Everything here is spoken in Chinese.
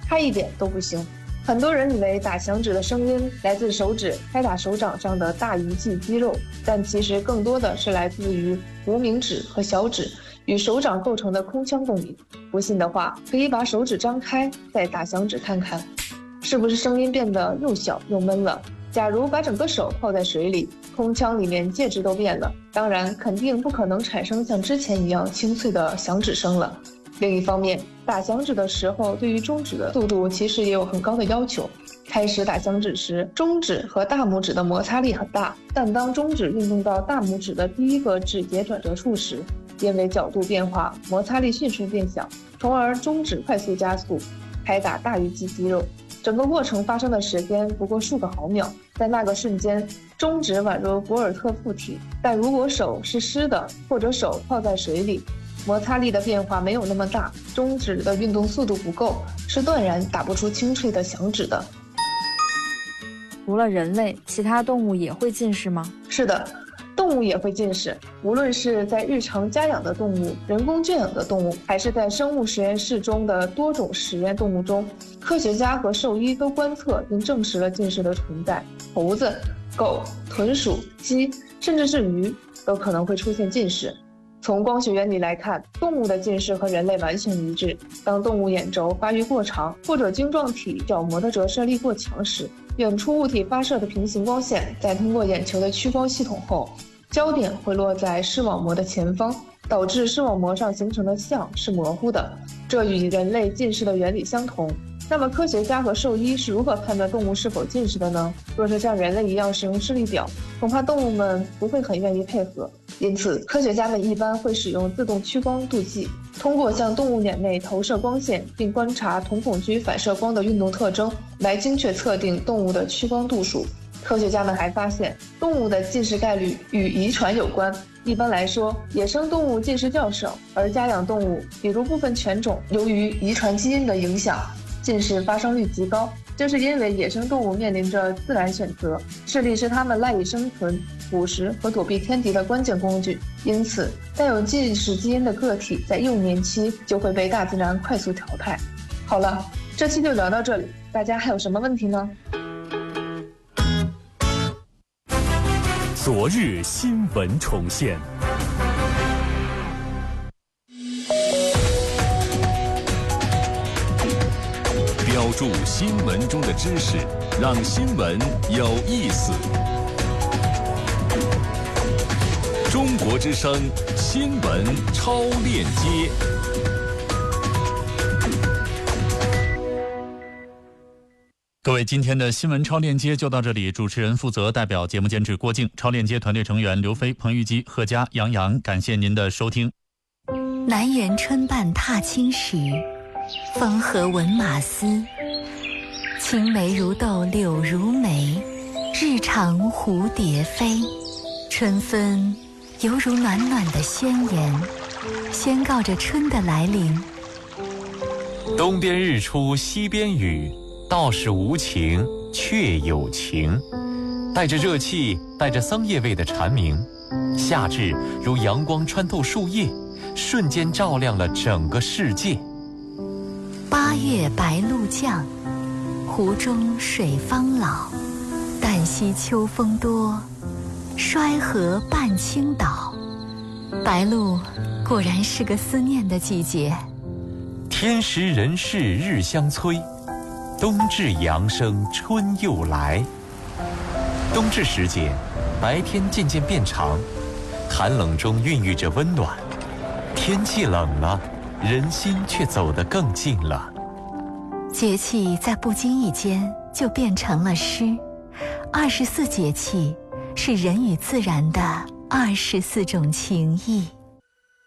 差一点都不行。很多人以为打响指的声音来自手指拍打手掌上的大鱼际肌肉，但其实更多的是来自于无名指和小指与手掌构成的空腔共鸣。不信的话，可以把手指张开，再打响指看看，是不是声音变得又小又闷了？假如把整个手泡在水里，空腔里面介质都变了，当然肯定不可能产生像之前一样清脆的响指声了。另一方面，打响指的时候对于中指的速度其实也有很高的要求。开始打响指时，中指和大拇指的摩擦力很大，但当中指运动到大拇指的第一个指节转折处时，因为角度变化，摩擦力迅速变小，从而中指快速加速，拍打大鱼际肌肉。整个过程发生的时间不过数个毫秒，在那个瞬间，中指宛如博尔特附体。但如果手是湿的，或者手泡在水里，摩擦力的变化没有那么大，中指的运动速度不够，是断然打不出清脆的响指的。 除了人类，其他动物也会近视吗？ 是的，动物也会近视，无论是在日常家养的动物、人工圈养的动物，还是在生物实验室中的多种实验动物中，科学家和兽医都观测并证实了近视的存在。猴子、狗、豚鼠、鸡，甚至是鱼，都可能会出现近视。从光学原理来看，动物的近视和人类完全一致。当动物眼轴发育过长，或者晶状体角膜的折射力过强时，远处物体发射的平行光线在通过眼球的屈光系统后，焦点会落在视网膜的前方，导致视网膜上形成的像是模糊的，这与人类近视的原理相同。那么科学家和兽医是如何判断动物是否近视的呢？若是像人类一样使用视力表，恐怕动物们不会很愿意配合。因此，科学家们一般会使用自动屈光度计，通过向动物眼内投射光线，并观察瞳孔区反射光的运动特征，来精确测定动物的屈光度数。科学家们还发现，动物的近视概率与遗传有关。一般来说，野生动物近视较少，而家养动物，比如部分犬种，由于遗传基因的影响，近视发生率极高。这是因为野生动物面临着自然选择，视力是它们赖以生存、捕食和躲避天敌的关键工具。因此，带有近视基因的个体在幼年期就会被大自然快速淘汰。好了，这期就聊到这里，大家还有什么问题呢？ 昨日新闻重现。标注新闻中的知识，让新闻有意思。中国之声新闻超链接。各位，今天的新闻超链接就到这里。主持人负责，代表节目监制郭靖，超链接团队成员刘飞、彭玉基、贺佳、杨洋，感谢您的收听。 南园春半踏青时，风和闻马嘶。青梅如豆柳如眉，日长蝴蝶飞。春分犹如暖暖的宣言，宣告着春的来临。 东边日出西边雨，道是无晴却有晴。带着热气，带着桑叶味的蝉鸣，夏至如阳光穿透树叶，瞬间照亮了整个世界。 八月白露降，湖中水方老。旦夕秋风多，衰河半倾倒。白露果然是个思念的季节。 天时人事日相催，冬至阳生春又来。冬至时节，白天渐渐变长，寒冷中孕育着温暖。天气冷了，人心却走得更近了。 节气在不经意间就变成了诗。24节气是人与自然的24种情谊。